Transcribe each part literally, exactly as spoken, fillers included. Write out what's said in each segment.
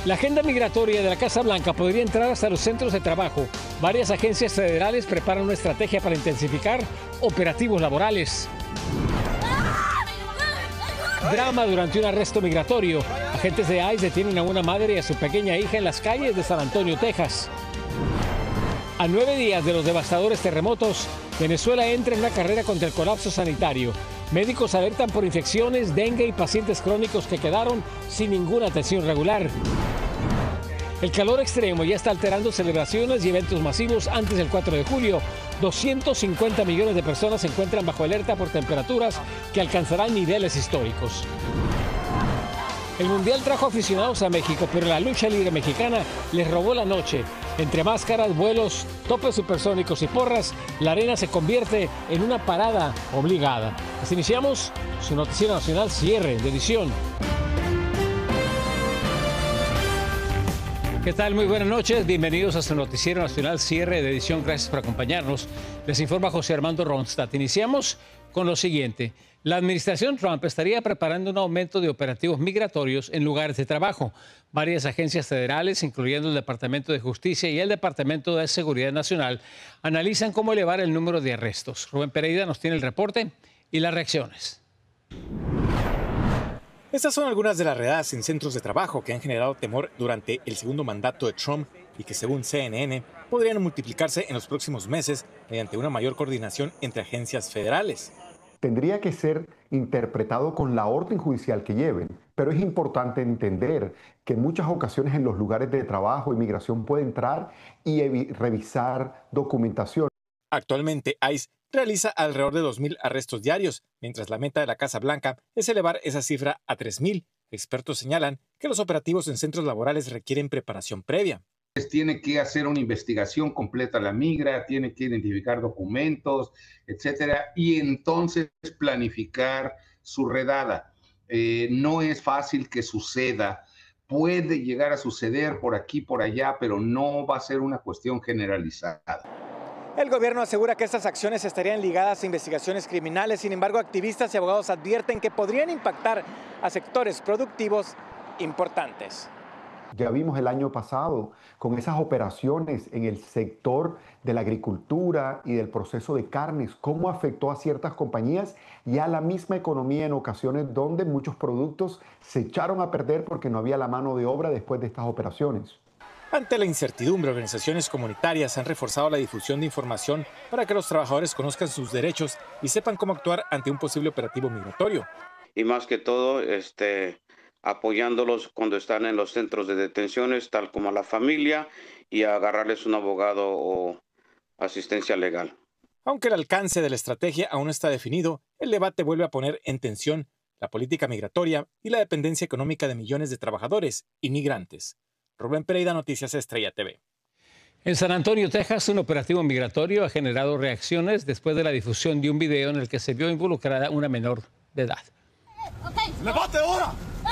La agenda migratoria de la Casa Blanca podría entrar hasta los centros de trabajo. Varias agencias federales preparan una estrategia para intensificar operativos laborales. Drama durante un arresto migratorio. Agentes de ICE detienen a una madre y a su pequeña hija en las calles de San Antonio, Texas. A nueve días de los devastadores terremotos, Venezuela entra en una carrera contra el colapso sanitario. Médicos alertan por infecciones, dengue y pacientes crónicos que quedaron sin ninguna atención regular. El calor extremo ya está alterando celebraciones y eventos masivos antes del cuatro de julio. doscientos cincuenta millones de personas se encuentran bajo alerta por temperaturas que alcanzarán niveles históricos. El Mundial trajo aficionados a México, pero la lucha libre mexicana les robó la noche. Entre máscaras, vuelos, topes supersónicos y porras, la arena se convierte en una parada obligada. Así iniciamos su noticiero nacional cierre de edición. ¿Qué tal? Muy buenas noches. Bienvenidos a su noticiero nacional cierre de edición. Gracias por acompañarnos. Les informa José Armando Ronstadt. Iniciamos con lo siguiente. La administración Trump estaría preparando un aumento de operativos migratorios en lugares de trabajo. Varias agencias federales, incluyendo el Departamento de Justicia y el Departamento de Seguridad Nacional, analizan cómo elevar el número de arrestos. Rubén Pereira nos tiene el reporte y las reacciones. Estas son algunas de las redadas en centros de trabajo que han generado temor durante el segundo mandato de Trump y que, según C N N, podrían multiplicarse en los próximos meses mediante una mayor coordinación entre agencias federales. Tendría que ser interpretado con la orden judicial que lleven, pero es importante entender que en muchas ocasiones en los lugares de trabajo, inmigración puede entrar y revisar documentación. Actualmente, ICE realiza alrededor de dos mil arrestos diarios, mientras la meta de la Casa Blanca es elevar esa cifra a tres mil. Expertos señalan que los operativos en centros laborales requieren preparación previa. Tiene que hacer una investigación completa la migra, tiene que identificar documentos, etcétera, y entonces planificar su redada. Eh, no es fácil que suceda, puede llegar a suceder por aquí, por allá, pero no va a ser una cuestión generalizada. El gobierno asegura que estas acciones estarían ligadas a investigaciones criminales. Sin embargo, activistas y abogados advierten que podrían impactar a sectores productivos importantes. Ya vimos el año pasado con esas operaciones en el sector de la agricultura y del proceso de carnes, cómo afectó a ciertas compañías y a la misma economía en ocasiones donde muchos productos se echaron a perder porque no había la mano de obra después de estas operaciones. Ante la incertidumbre, organizaciones comunitarias han reforzado la difusión de información para que los trabajadores conozcan sus derechos y sepan cómo actuar ante un posible operativo migratorio. Y más que todo, este, apoyándolos cuando están en los centros de detenciones, tal como a la familia, y a agarrarles un abogado o asistencia legal. Aunque el alcance de la estrategia aún no está definido, el debate vuelve a poner en tensión la política migratoria y la dependencia económica de millones de trabajadores inmigrantes. Rubén Pereira, Noticias Estrella T V. En San Antonio, Texas, un operativo migratorio ha generado reacciones después de la difusión de un video en el que se vio involucrada una menor de edad. ¡Levante ahora!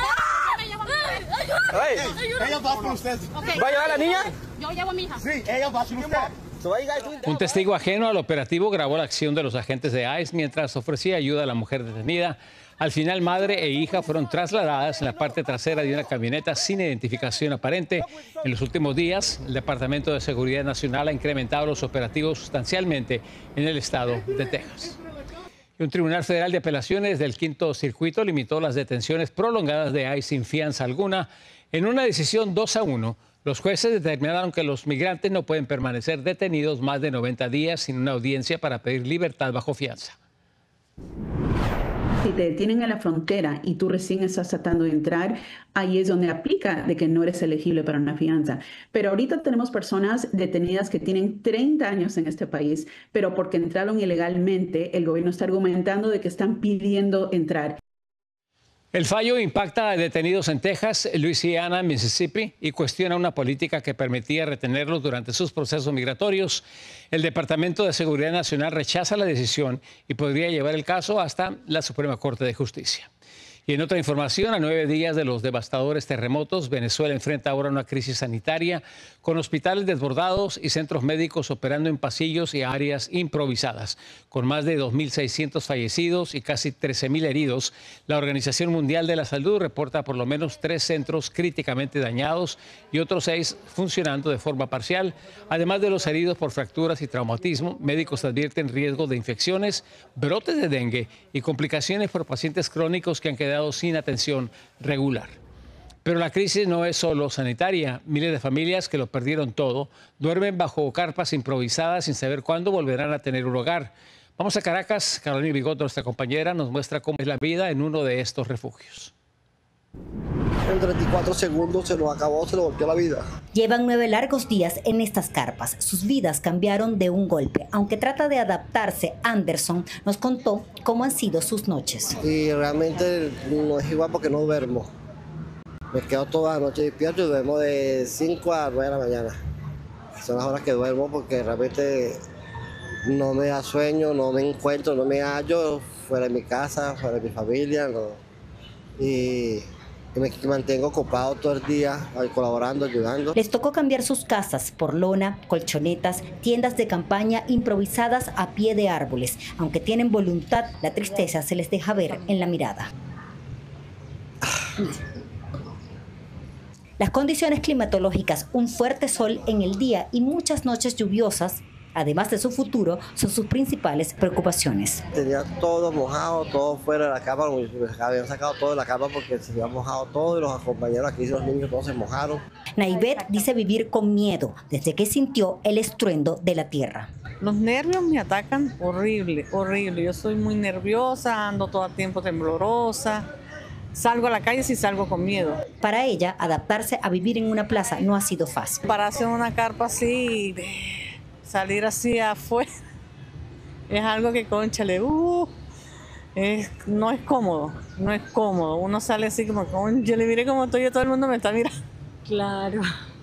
Ella va con usted. Okay. ¿Va a llevar a la niña? Yo llevo a mi hija. Sí, ella va con usted. Un testigo ajeno al operativo grabó la acción de los agentes de ICE mientras ofrecía ayuda a la mujer detenida. Al final, madre e hija fueron trasladadas en la parte trasera de una camioneta sin identificación aparente. En los últimos días, el Departamento de Seguridad Nacional ha incrementado los operativos sustancialmente en el estado de Texas. Un tribunal federal de apelaciones del Quinto Circuito limitó las detenciones prolongadas de ICE sin fianza alguna. En una decisión dos a uno, los jueces determinaron que los migrantes no pueden permanecer detenidos más de noventa días sin una audiencia para pedir libertad bajo fianza. Si te detienen en la frontera y tú recién estás tratando de entrar, ahí es donde aplica de que no eres elegible para una fianza. Pero ahorita tenemos personas detenidas que tienen treinta años en este país, pero porque entraron ilegalmente, el gobierno está argumentando de que están pidiendo entrar. El fallo impacta a detenidos en Texas, Luisiana, Mississippi y cuestiona una política que permitía retenerlos durante sus procesos migratorios. El Departamento de Seguridad Nacional rechaza la decisión y podría llevar el caso hasta la Suprema Corte de Justicia. Y en otra información, a nueve días de los devastadores terremotos, Venezuela enfrenta ahora una crisis sanitaria con hospitales desbordados y centros médicos operando en pasillos y áreas improvisadas. Con más de dos mil seiscientos fallecidos y casi trece mil heridos, la Organización Mundial de la Salud reporta por lo menos tres centros críticamente dañados y otros seis funcionando de forma parcial. Además de los heridos por fracturas y traumatismo, médicos advierten riesgo de infecciones, brotes de dengue y complicaciones por pacientes crónicos que han quedado sin atención regular. Pero la crisis no es solo sanitaria. Miles de familias que lo perdieron todo duermen bajo carpas improvisadas sin saber cuándo volverán a tener un hogar. Vamos a Caracas. Carolina Bigot, nuestra compañera, nos muestra cómo es la vida en uno de estos refugios. En treinta y cuatro segundos se nos acabó, se nos volteó la vida. Llevan nueve largos días en estas carpas. Sus vidas cambiaron de un golpe. Aunque trata de adaptarse, Anderson nos contó cómo han sido sus noches. Y realmente no es igual porque no duermo. Me quedo toda la noche despierto y duermo de cinco a nueve de la mañana. Son las horas que duermo porque realmente no me da sueño, no me encuentro, no me hallo fuera de mi casa, fuera de mi familia. No. Y... y me mantengo ocupado todo el día, colaborando, ayudando. Les tocó cambiar sus casas por lona, colchonetas, tiendas de campaña improvisadas a pie de árboles. Aunque tienen voluntad, la tristeza se les deja ver en la mirada. Las condiciones climatológicas, un fuerte sol en el día y muchas noches lluviosas, además de su futuro, son sus principales preocupaciones. Tenía todo mojado, todo fuera de la cama, habían sacado todo de la cama porque se había mojado todo y los compañeros aquí, los niños, todos se mojaron. Naivet dice vivir con miedo desde que sintió el estruendo de la tierra. Los nervios me atacan horrible, horrible. Yo soy muy nerviosa, ando todo el tiempo temblorosa. Salgo a la calle si salgo con miedo. Para ella, adaptarse a vivir en una plaza no ha sido fácil. Para hacer una carpa así, salir así afuera, es algo que, cónchale, uh, es, no es cómodo, no es cómodo. Uno sale así como, yo le miré como estoy, yo, todo el mundo me está mirando. Claro.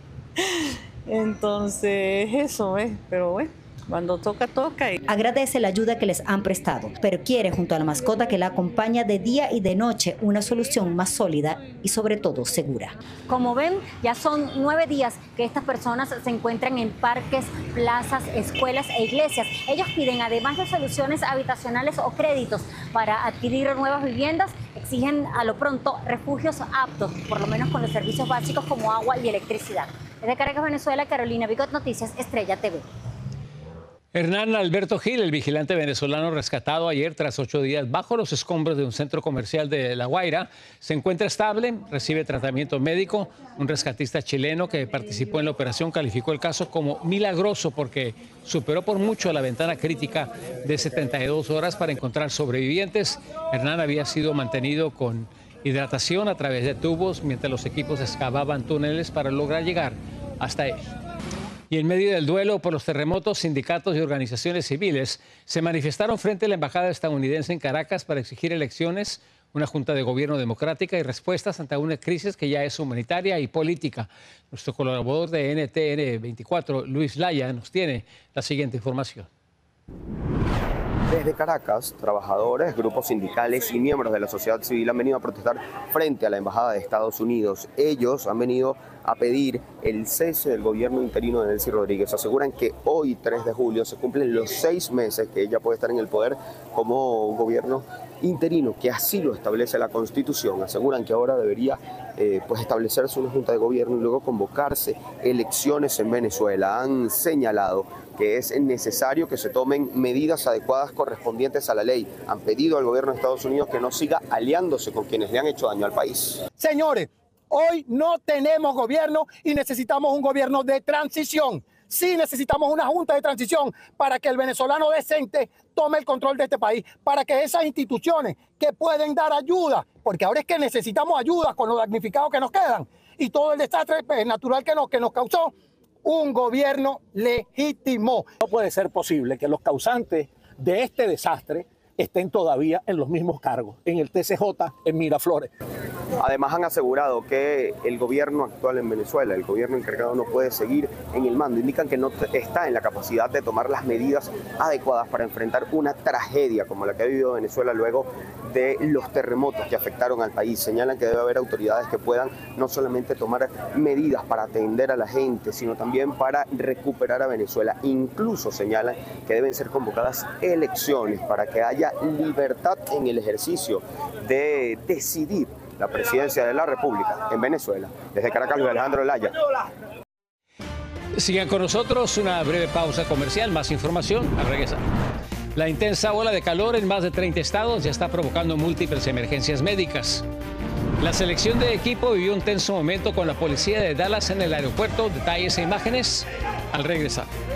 Entonces, eso, ¿ves? Pero bueno. Cuando toca, toca. Y... agradece la ayuda que les han prestado, pero quiere, junto a la mascota que la acompaña de día y de noche, una solución más sólida y sobre todo segura. Como ven, ya son nueve días que estas personas se encuentran en parques, plazas, escuelas e iglesias. Ellos piden, además de soluciones habitacionales o créditos para adquirir nuevas viviendas, exigen a lo pronto refugios aptos, por lo menos con los servicios básicos como agua y electricidad. Desde Caracas, Venezuela, Carolina Bigot, Noticias Estrella T V. Hernán Alberto Gil, el vigilante venezolano rescatado ayer tras ocho días bajo los escombros de un centro comercial de La Guaira, se encuentra estable, recibe tratamiento médico. Un rescatista chileno que participó en la operación calificó el caso como milagroso porque superó por mucho la ventana crítica de setenta y dos horas para encontrar sobrevivientes. Hernán había sido mantenido con hidratación a través de tubos mientras los equipos excavaban túneles para lograr llegar hasta él. Y en medio del duelo por los terremotos, sindicatos y organizaciones civiles se manifestaron frente a la embajada estadounidense en Caracas para exigir elecciones, una junta de gobierno democrática y respuestas ante una crisis que ya es humanitaria y política. Nuestro colaborador de N T N veinticuatro, Luis Laya, nos tiene la siguiente información. Desde Caracas, trabajadores, grupos sindicales y miembros de la sociedad civil han venido a protestar frente a la Embajada de Estados Unidos. Ellos han venido a pedir el cese del gobierno interino de Delcy Rodríguez. Aseguran que hoy, tres de julio, se cumplen los seis meses que ella puede estar en el poder como gobierno interino, que así lo establece la Constitución. Aseguran que ahora debería eh, pues establecerse una junta de gobierno y luego convocarse elecciones en Venezuela. Han señalado que es necesario que se tomen medidas adecuadas correspondientes a la ley. Han pedido al gobierno de Estados Unidos que no siga aliándose con quienes le han hecho daño al país. Señores, hoy no tenemos gobierno y necesitamos un gobierno de transición. Sí necesitamos una junta de transición para que el venezolano decente tome el control de este país, para que esas instituciones que pueden dar ayuda, porque ahora es que necesitamos ayuda con los damnificados que nos quedan y todo el desastre natural que nos, que nos causó, un gobierno legítimo. No puede ser posible que los causantes de este desastre estén todavía en los mismos cargos, en el T C J, en Miraflores. Además han asegurado que el gobierno actual en Venezuela, el gobierno encargado, no puede seguir en el mando. Indican que no está en la capacidad de tomar las medidas adecuadas para enfrentar una tragedia como la que ha vivido Venezuela luego de los terremotos que afectaron al país. Señalan que debe haber autoridades que puedan no solamente tomar medidas para atender a la gente, sino también para recuperar a Venezuela. Incluso señalan que deben ser convocadas elecciones para que haya libertad en el ejercicio de decidir la presidencia de la República en Venezuela. Desde Caracas, Luis Alejandro Laya. Sigan con nosotros, una breve pausa comercial, más información al regresar. La intensa ola de calor en más de treinta estados ya está provocando múltiples emergencias médicas. La selección de equipo vivió un tenso momento con la policía de Dallas en el aeropuerto. Detalles e imágenes al regresar.